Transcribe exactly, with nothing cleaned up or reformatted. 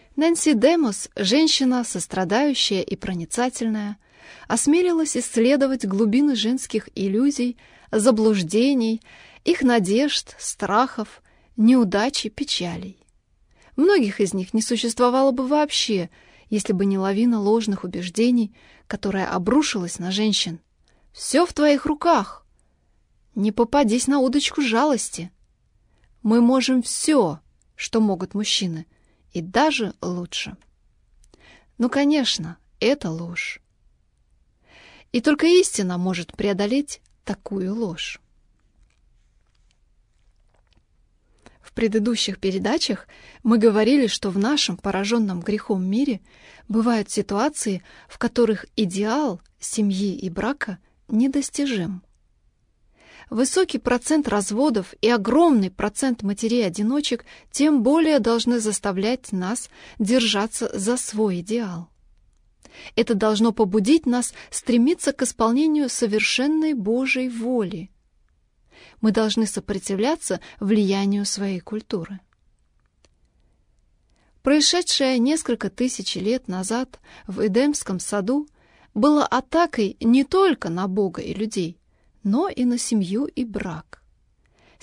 Нэнси Демос, женщина сострадающая и проницательная, осмелилась исследовать глубины женских иллюзий, заблуждений, их надежд, страхов, неудач и печалей. Многих из них не существовало бы вообще, если бы не лавина ложных убеждений, которая обрушилась на женщин. «Все в твоих руках! Не попадись на удочку жалости! Мы можем все, что могут мужчины, и даже лучше». Ну, конечно, это ложь. И только истина может преодолеть такую ложь. В предыдущих передачах мы говорили, что в нашем пораженном грехом мире бывают ситуации, в которых идеал семьи и брака недостижим. Высокий процент разводов и огромный процент матерей-одиночек тем более должны заставлять нас держаться за свой идеал. Это должно побудить нас стремиться к исполнению совершенной Божьей воли. Мы должны сопротивляться влиянию своей культуры. Происшедшее несколько тысяч лет назад в Эдемском саду было атакой не только на Бога и людей, но и на семью и брак.